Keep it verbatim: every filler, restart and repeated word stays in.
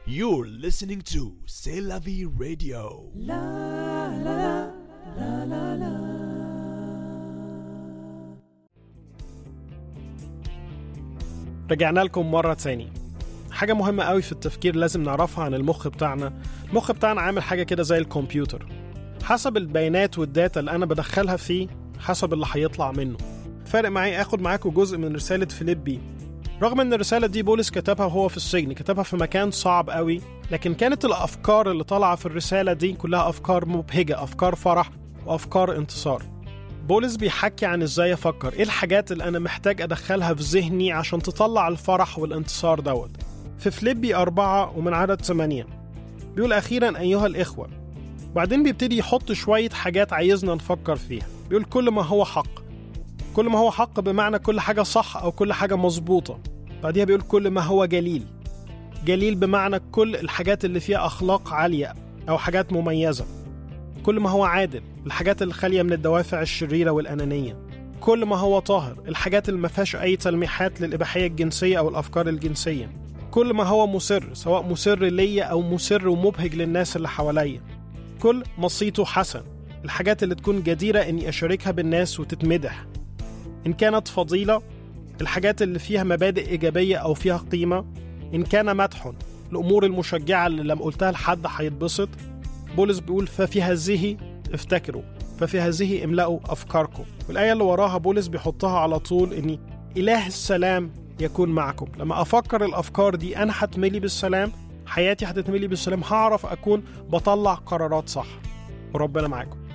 You're listening to C'est la vie radio. La la la la la. رجعنا لكم مرة تاني. حاجة مهمة قوي في التفكير لازم نعرفها عن المخ بتاعنا. المخ بتاعنا عامل حاجة كده زي الكمبيوتر، حسب البيانات والداتا اللي أنا بدخلها فيه حسب اللي هيطلع منه. فارق معي أخد معاكم جزء من رسالة فيليبي. رغم أن الرسالة دي بولس كتبها وهو في السجن، كتبها في مكان صعب قوي، لكن كانت الأفكار اللي طالعة في الرسالة دي كلها أفكار مبهجة، أفكار فرح وأفكار انتصار. بولس بيحكي عن إزاي أفكر، إيه الحاجات اللي أنا محتاج أدخلها في ذهني عشان تطلع الفرح والانتصار دوت. في فيليبي أربعة ومن عدد ثمانية بيقول أخيرا أيها الإخوة، وبعدين بيبتدي يحط شوية حاجات عايزنا نفكر فيها. بيقول كل ما هو حق، كل ما هو حق بمعنى كل حاجة صح أو كل حاجة مظبوطة. بعدها بيقول كل ما هو جليل، جليل بمعنى كل الحاجات اللي فيها أخلاق عالية أو حاجات مميزة. كل ما هو عادل، الحاجات اللي خالية من الدوافع الشريرة والأنانية. كل ما هو طاهر، الحاجات اللي ما فيهاش أي تلميحات للإباحية الجنسية أو الأفكار الجنسية. كل ما هو مسر، سواء مسر ليا أو مسر ومبهج للناس اللي حواليا. كل مصيته حسن، الحاجات اللي تكون جديرة إني أشاركها بالناس وتتمدح. إن كانت فضيلة، الحاجات اللي فيها مبادئ إيجابية أو فيها قيمة. إن كان مدح، الأمور المشجعة اللي لما قلتها لحد هيتبسط. بولس بيقول ففي هذه افتكروا، ففي هذه املأوا أفكاركم. والآية اللي وراها بولس بيحطها على طول، إني إله السلام يكون معكم. لما أفكر الأفكار دي أنا هتملي بالسلام، حياتي هتتملي بالسلام، هعرف أكون بطلع قرارات صح. وربنا معاكم.